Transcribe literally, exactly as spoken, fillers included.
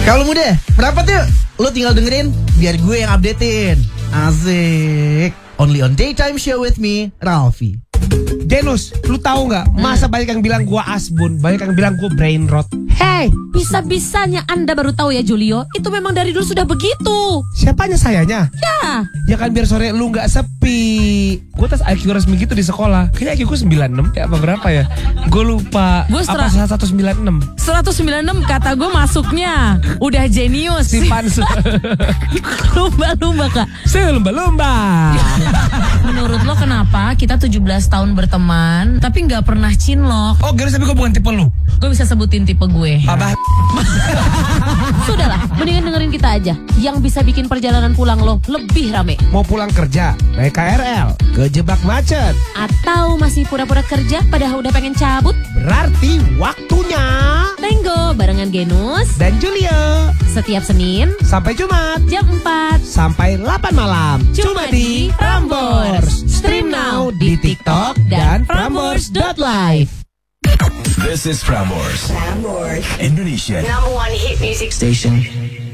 Kalau muda, merapat yuk. Lo tinggal dengerin, biar gue yang updatein. Asik. Only on Daytime Show with me, Ralfi. Denus, lu tahu nggak? Masa banyak yang bilang gua asbun, banyak yang bilang gua brain rot. Hey, bisa-bisanya Anda baru tahu ya Julio? Itu memang dari dulu sudah begitu. Siapanya sayanya? Ya. Ya kan biar sore lu nggak sepi. Gue tes I Q resmi gitu di sekolah. Kayaknya I Q gue sembilan puluh enam ya apa berapa ya? Gue lupa. Gua apa sera- seratus sembilan puluh enam? seratus sembilan puluh enam kata gue masuknya. Udah jenius. Si Pansu. Lumba-lumba kak. Si lumba-lumba. Menurut lo kenapa kita tujuh belas tahun berteman tapi nggak pernah cinlok? Oh Garis, tapi gue bukan tipe lu. Gue bisa sebutin tipe gue. Abah. Sudahlah, mendingan dengerin kita aja. Yang bisa bikin perjalanan pulang lo lebih rame. Mau pulang kerja, naik K R L, kejebak macet. Atau masih pura-pura kerja padahal udah pengen cabut? Berarti waktunya Tango barengan Genus dan Julio. setiap Senin Sampai Jumat jam empat. sampai delapan malam. Cuma di Prambors. Stream now di TikTok dan prambors dot live. This is Prambors, Prambors, Indonesia number one hit music station.